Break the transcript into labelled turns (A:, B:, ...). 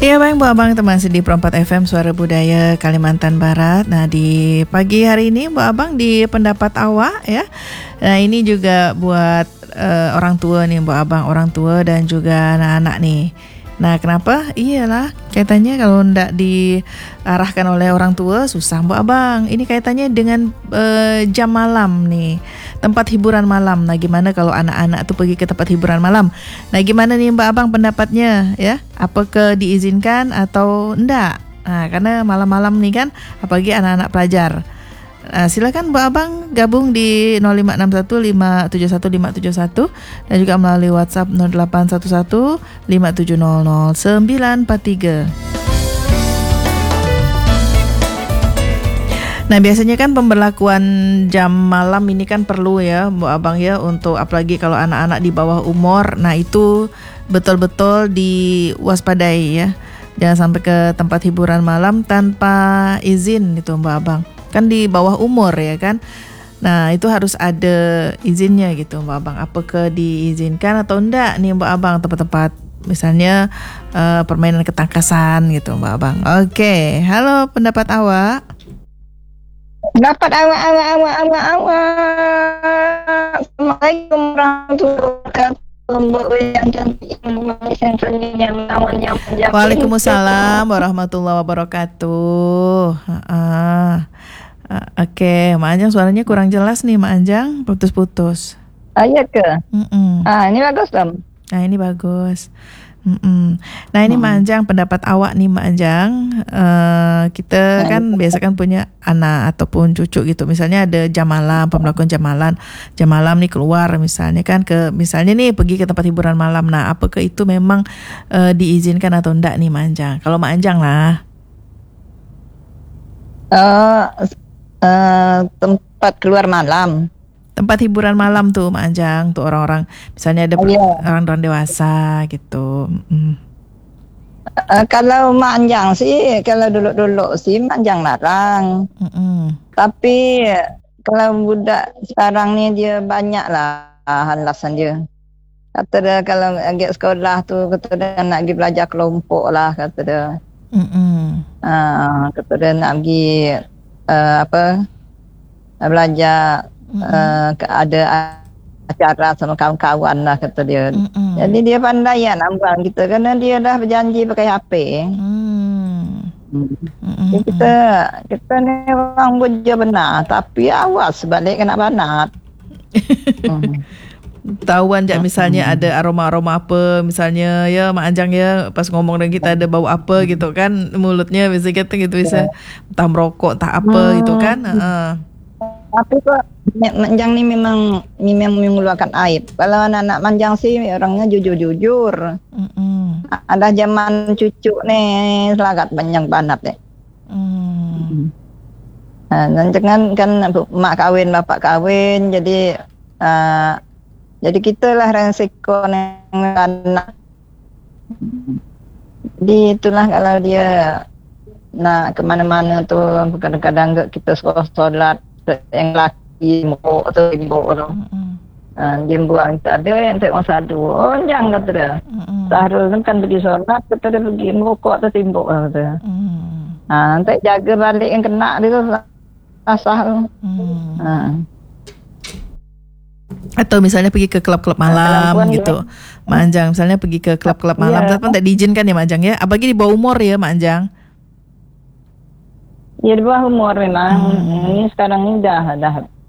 A: Ya baik Bu Abang, teman di Perempat FM Suara Budaya Kalimantan Barat. Nah di pagi hari ini Bu Abang di pendapat awak ya. Nah ini juga buat orang tua nih Bu Abang, orang tua dan juga anak-anak nih. Nah kenapa? Iyalah kaitannya kalau tidak diarahkan oleh orang tua susah Bu Abang. Ini kaitannya dengan jam malam nih, tempat hiburan malam. Nah gimana kalau anak-anak tuh pergi ke tempat hiburan malam? Nah gimana nih Mbak Abang pendapatnya ya? Apakah diizinkan atau enggak? Nah karena malam-malam nih kan apalagi anak-anak pelajar. Silakan Mbak Abang gabung di 0561 571 571 dan juga melalui WhatsApp 0811 5700 943. Nah biasanya kan pemberlakuan jam malam ini kan perlu ya Bu Abang ya, untuk apalagi kalau anak-anak di bawah umur. Nah itu betul-betul diwaspadai ya, jangan sampai ke tempat hiburan malam tanpa izin itu Mbak Abang. Kan di bawah umur ya kan. Nah itu harus ada izinnya gitu Mbak Abang. Apakah diizinkan atau enggak nih Mbak Abang tempat-tempat misalnya permainan ketangkasan gitu Mbak Abang. Oke, halo pendapat awak.
B: Dapat awak. Assalamualaikum warahmatullahi wabarakatuh. Yang cantik yang namanya.
A: Waalaikumsalam warahmatullahi wabarakatuh. Oke, Mak Anjang suaranya kurang jelas nih Mak Anjang, putus-putus.
B: Iya ke? Ini bagus dong.
A: Nah ini bagus. Nah ini Mak Anjang, pendapat awak nih Mak Anjang. Kita kan biasa kan punya anak ataupun cucu gitu. Misalnya ada jam malam, pemberlakuan jam malam nih keluar misalnya kan misalnya nih pergi ke tempat hiburan malam. Nah apakah itu memang diizinkan atau enggak nih Mak Anjang? Kalau Mak Anjang lah.
B: Tempat keluar malam.
A: Tempat hiburan malam tuh Mak Anjang, tuh orang-orang misalnya ada orang-orang dewasa gitu.
B: Kalau Mak Anjang sih, kalau dulu sih Mak Anjang larang. Tapi kalau budak sekarang ni dia banyak lah alasan dia. Kata dia kalau pergi sekolah tu, kata dia nak pergi belajar kelompok lah, kata dia. Kata dia nak pergi belajar ada acara sama kawan-kawan lah, kata dia. Jadi dia pandai ya nambang kita kerana dia dah berjanji pakai HP. Kita ni orang beja benar, tapi awas balik kena banat.
A: Tahuan je misalnya ada aroma-aroma apa misalnya ya Mak Anjang ya, pas ngomong dengan kita ada bau apa gitu kan, mulutnya bisa kata gitu, bisa entah merokok entah apa gitu kan.
B: Tapi kok Mak Anjang ni memang mengeluarkan aib. Kalau anak-anak Mak Anjang sih orangnya jujur. Ada zaman cucu ni selagat banyak banat deh. Nanti kan mak kawin bapak kawin, jadi kita lah resiko anak. Jadi itulah kalau dia nak ke mana-mana tu, kadang-kadang kita solat yang laki mbok atau ibu tu. Dia buang tak ada yang tak masa tu. Oh jangan kata dia. Sahrul kan pergi solat, kata dia pergi merokok atau timbuk kata dia. Nanti jaga balik yang kena dia tu asal.
A: Atau misalnya pergi ke klub-klub malam gitu Mak Anjang, misalnya pergi ke klub-klub malam tapi tak diizinkan ya Mak Anjang ya, apalagi di bawah umur ya Mak Anjang.
B: Ya di bawah umur memang. Ini sekarang ni dah